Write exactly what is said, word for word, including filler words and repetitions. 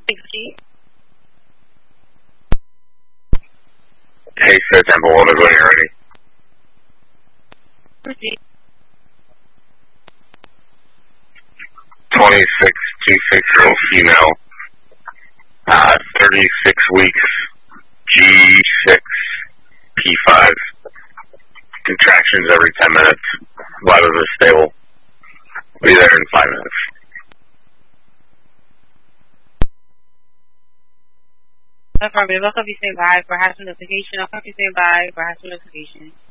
Hey, sir, Temple One is when you're ready. Proceed. twenty-six, twenty-six-year-old female, uh, thirty-six weeks, G six, P five, contractions every ten minutes, vitals are stable. Be there in five minutes. Affirmative. I'll copy stand by for hash notification. I'll copy stand by for hash notification.